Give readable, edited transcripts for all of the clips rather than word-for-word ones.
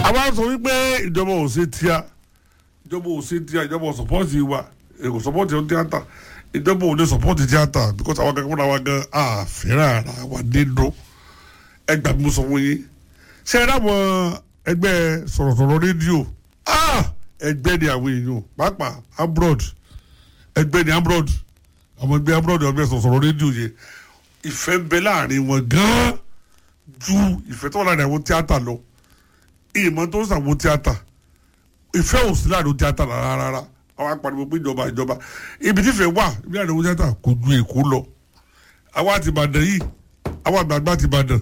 àwa sọ wípé ìjọba ò ṣe tíá ìjọba ò sọpọ́ọ̀tì wa èkó sọpọ́ọ̀tì ọ̀hún tíátà ìjọba ò lè sọpọ́ọ̀tì tíátà because àwọn akẹ́kọ̀ọ́ náà wá gan àfẹ́rẹ́ ara wa dénú ẹgbà bí mo sọ fún yín ṣe é dáwọn ẹgbẹ́ sọ̀rọ̀sọ̀rọ̀ rédíò ẹgbẹ́ ni àwọn èèyàn pàápàá abroad ẹgbẹ́ ni abroad àwọn ẹgbẹ́ abroad ọgbẹ́ sọ̀rọ̀sọ̀rọ̀ rédíò yẹn ìfẹ́ ń bẹ láàrin wọn gan ju ìfẹ́ tó wà láàrin àwọn tíátà lọ ìmọ̀ tó ń sàwọn tíátà ìfẹ́ ò sí láàrin tíátà rárá àwọn apariwo pé ìjọba ibi tí ìfẹ́ wà ibi láàrin tíátà kò ju Èkó lọ àwọn àti Ìbàdàn yìí àwọn àgbààgbà ti Ìbàdàn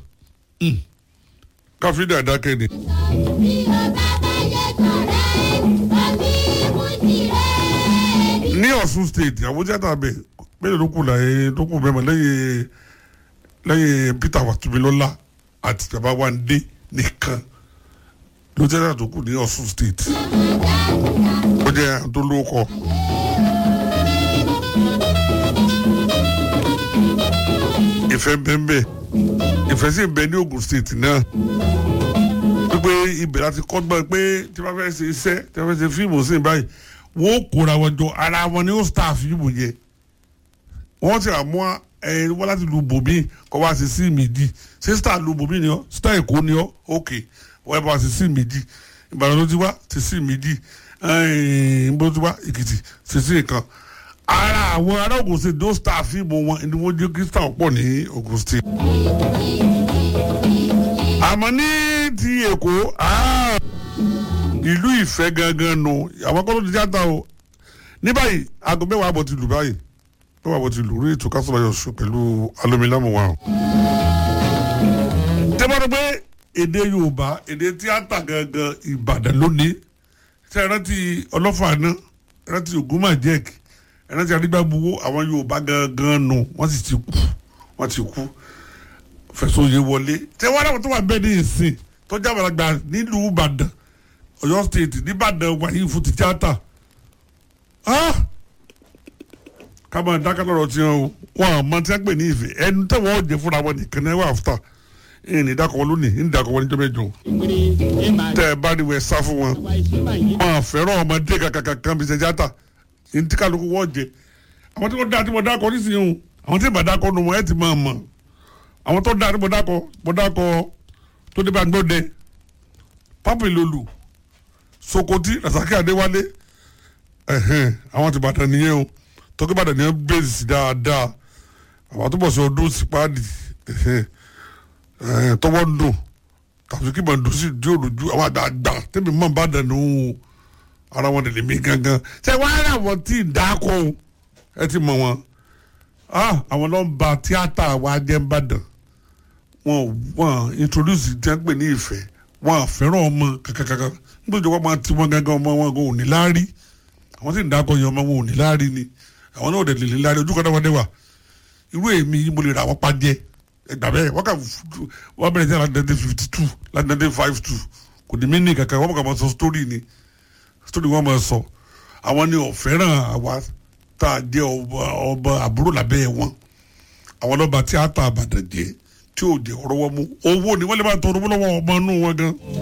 káfíńdà àdákẹ́ ni. ní Ọ̀ṣun state àwọn tíátà bẹ̀ bẹ́ẹ̀ ló kù mẹ́mọ̀ lẹ́yìn Peter Wàtúmílọ́lá àti Bàbá Wándé nìkan ló tíátà tó kù ní Ọ̀ṣun state ó jẹ́ tó lóko. ìfẹ́ bẹ́ẹ̀ ìfẹ́ sì bẹ ní Ògùn state náà wípé ibẹ̀ láti kọ́ gbọ́n pé tí wọ́n fẹ́ ṣe iṣẹ́ tí wọ́n fẹ́ ṣe fíìmù sí báyìí wọ́n kóra wọn jọ ara wọn ni ó star fíìmù yẹn wọ́n ti àmú wọ́n láti lu bòmí kọ́ wá sí sí méjì ṣé star lu bòmí ni ọ́ star Èkó ni ọ́ ok wọ́n bá wá sí sí méjì Ìbàdàn ló ti wá sí sí méjì bó ti wá Èkìtì sí sí nǹkan ara àwọn ará Ògùn state ló star fíìmù wọn ni wọ́n jẹ́ kí star pọ̀ ní Ògùn state àmọ́ ní ti Èkó ìlú ìfẹ́ gangan nù àwọn akọ́lọ́ ti játa o ní báyìí aago mẹ́wàá àbọ̀ ti lù báyìí mẹ́wàá àbọ̀ ti lù rí ètò Kásọ̀rọ̀ Ọ̀ṣun pẹ̀lú alómilámù wa. tẹ́bọ́dọ̀ pé èdè Yorùbá èdè tíátà gangan Ìbàdàn lónìí ṣe rántí Ọlọ́fà náà rántí Ògúnmájẹ̀k rántí Arígbábuwó àwọn Yorùbá gangan nù wọ́n ti kú Fẹ̀sọ̀yé wọlé tẹ́wọ́n àwọn tó wà bẹ́ẹ̀ ní ìsìn tó jábàlágbà nílùú Ìbàdàn Ọ̀yọ́ state nìbàdàn wáyé fún ti tíátà kábọ̀ dáká lọ́rọ̀ tí wọn àmọ́ tí wọ́n pè ní ìfẹ́ ẹnu tẹ́wọ́ ọ̀jẹ̀ fúnra wọn nìkan náà wà áfítà ní ìdákọ̀ wọn lónìí ní ìdákọ̀ wọn níjọ́ mẹ́jọ tẹ́ ẹ bá níwẹ̀ sá fún wọn wọn fẹ́ràn ọmọdé kankan bí ṣe tíátà ní tí kálukú wọ́n jẹ àwọn tí wọ́n dá tí mo dákọ̀ nísìnyí àwọn tí ìbá dákọ̀ nù wọn ẹ̀ ti máa mọ̀ àwọn tó dá tí mo dákọ̀ tó dé bá gbọ́dẹ Pápá Lolú Sokoti Rasaki Adéwálé àwọn ti Ìbàdàn nìyẹn o tọ́kí Ìbàdàn nìyẹn bẹ́ẹ̀sì dáadáa àwọn àtúbọ̀ sí ọdún sípàdì tọwọ́ ń dùn tàbí kí màá dùn sí di òrùjú àwọn àgbààgbà tẹ́mi mọ̀ bá dànù ara wọn lè mí gangan ṣé wàá rà wọ́n tí ì dákọ̀ o ẹ ti mọ̀ wọn àwọn ló ń ba tíátà wa jẹ́ ń bàdàn wọn introduce tí wọ́n pè ní ìfẹ́ wọn fẹ́ràn ọmọ kankan nítorí wọn máa ti wọn gangan ọmọ wọn ò ní láárí àwọn tí ń dákọ yẹn ọmọ wọn ò ní láárí ni àwọn náà ò dẹ̀ lè ní láárí ojú kan náà wọ́n dé wà irú èmi mo lè ra àwọn pàjẹ́ ẹgbà bẹ́ẹ̀ wọ́n bẹ̀rẹ̀ sí láti 1952 láti 1952 kò ní mí ní kankan wọ́n kàn máa sọ story wọ́n máa sọ àwọn ni ò fẹ́ràn àwa tá a jẹ́ ọba àbúrò lábẹ́ wọn àwọn lọ́ba tíátà Ìbàdàn jẹ́ tí ò jẹ́ ọ̀rọ̀ wọn mú owó ni wọ́n lè máa tọrọ owó lọ́wọ́ ọmọ inú wọn gan.